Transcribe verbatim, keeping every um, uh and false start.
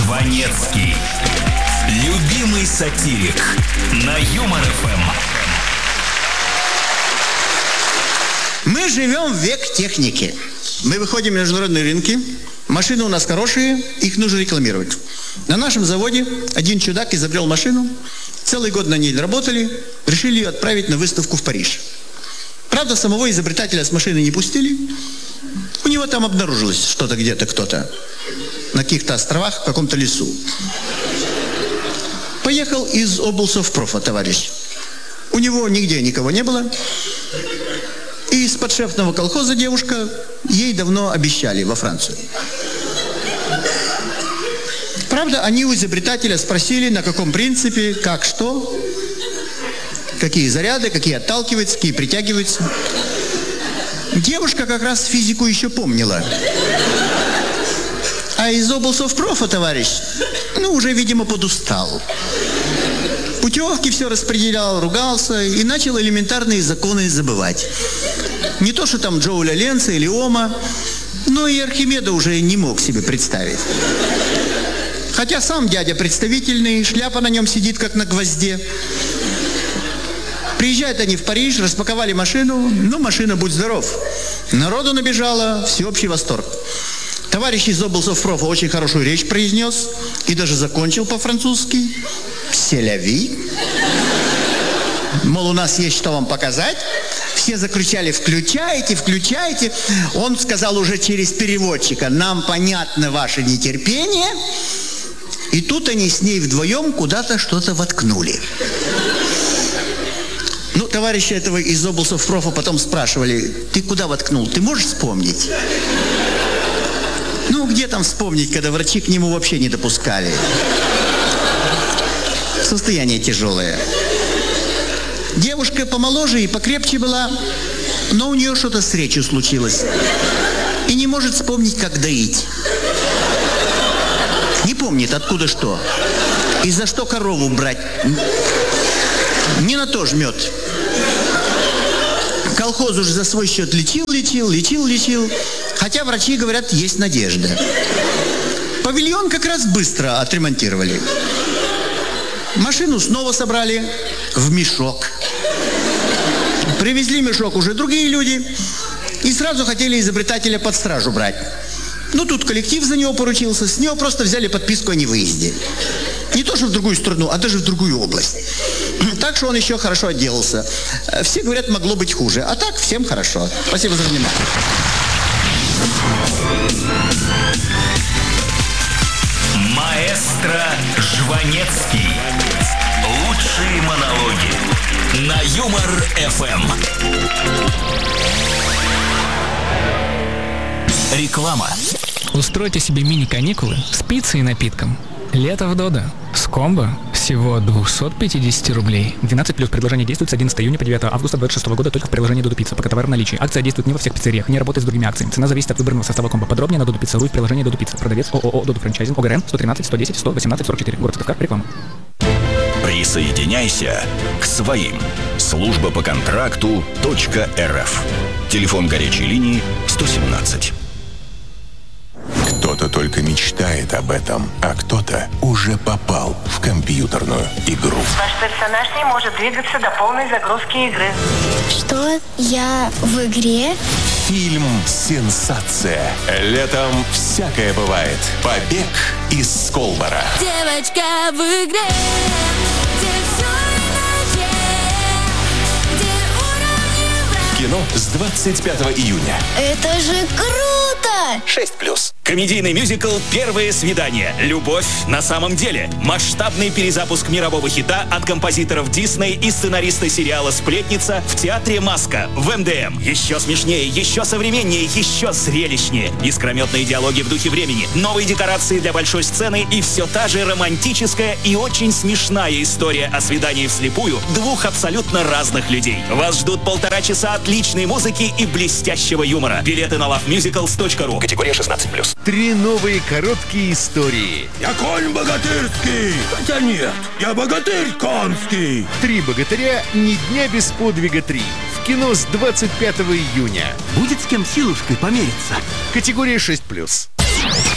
Жванецкий. Любимый сатирик на Юмор эф эм. Мы живем в век техники. Мы выходим на международные рынки. Машины у нас хорошие, их нужно рекламировать. На нашем заводе один чудак изобрел машину. Целый год на ней работали. Решили ее отправить на выставку в Париж. Правда, самого изобретателя с машины не пустили. У него там обнаружилось что-то где-то, кто-то. На каких-то островах, в каком-то лесу. Поехал из облсовпрофа товарищ. У него нигде никого не было. И из подшефного колхоза девушка, ей давно обещали во Францию. Правда, они у изобретателя спросили, на каком принципе, как, что, какие заряды, какие отталкиваются, какие притягиваются. Девушка как раз физику еще помнила. А из облсовпрофа товарищ, ну, уже, видимо, подустал. Путевки все распределял, ругался и начал элементарные законы забывать. Не то, что там Джоуля Ленца или Ома, но и Архимеда уже не мог себе представить. Хотя сам дядя представительный, шляпа на нем сидит, как на гвозде. Приезжают они в Париж, распаковали машину, ну, машина, будь здоров. Народу набежало, всеобщий восторг. Товарищ из облсовпрофа очень хорошую речь произнес и даже закончил по-французски. «Селяви». Мол, у нас есть что вам показать. Все закричали: «Включайте, включайте». Он сказал уже через переводчика: «Нам понятно ваше нетерпение». И тут они с ней вдвоем куда-то что-то воткнули. Ну, товарища этого из облсовпрофа потом спрашивали: «Ты куда воткнул? Ты можешь вспомнить?» Ну, где там вспомнить, когда врачи к нему вообще не допускали? Состояние тяжелое. Девушка помоложе и покрепче была, но у нее что-то с речью случилось. И не может вспомнить, как доить. Не помнит, откуда что. И за что корову брать. Не на то жмет. Колхоз уже за свой счет лечил, лечил, лечил, лечил. Хотя врачи говорят, есть надежда. Павильон как раз быстро отремонтировали. Машину снова собрали в мешок. Привезли мешок уже другие люди. И сразу хотели изобретателя под стражу брать. Ну, тут коллектив за него поручился. С него просто взяли подписку о невыезде. Не то, что в другую страну, а даже в другую область. Так что он еще хорошо отделался. Все говорят, могло быть хуже. А так, всем хорошо. Спасибо за внимание. Маэстро Жванецкий. Лучшие монологи на Юмор эф эм. Реклама. Устройте себе мини-каникулы с пиццей и напитком. Лето в Додо. С комбо всего двести пятьдесят рублей. двенадцать плюс. Предложение действует с одиннадцатого июня по девятое августа две тысячи двадцать шестого года только в приложении Додо Пицца. Пока товар в наличии. Акция действует не во всех пиццериях, не работает с другими акциями. Цена зависит от выбранного состава комбо. Подробнее на Додо Пицца ру в приложении Додо Пицца. Продавец ООО Додо Франчайзинг ОГРН сто тринадцать сто десять сто восемнадцать сорок четыре. Город Сыктывкар. Реклама. Присоединяйся к своим. Служба по контракту .рф. Телефон горячей линии сто семнадцать. Кто-то только мечтает об этом, а кто-то уже попал в компьютерную игру. Ваш персонаж не может двигаться до полной загрузки игры. Что? Я в игре? Фильм «Сенсация». Летом всякое бывает. Побег из Сколбора. Девочка в игре, где все иначе, где уровни враг. Кино с двадцать пятого июня. Это же круто! шесть плюс. Комедийный мюзикл «Первое свидание. Любовь на самом деле». Масштабный перезапуск мирового хита от композиторов Дисней и сценариста сериала «Сплетница» в театре «Маска» в эм дэ эм. Еще смешнее, еще современнее, еще зрелищнее. Искрометные диалоги в духе времени, новые декорации для большой сцены и все та же романтическая и очень смешная история о свидании вслепую двух абсолютно разных людей. Вас ждут полтора часа отличной музыки и блестящего юмора. Билеты на лав мюзиклс точка ру. Категория шестнадцать плюс. Три новые короткие истории. Я конь богатырский. Хотя нет, я богатырь конский. Три богатыря, ни дня без подвига три. В кино с двадцать пятого июня. Будет с кем силушкой помериться. Категория шесть плюс.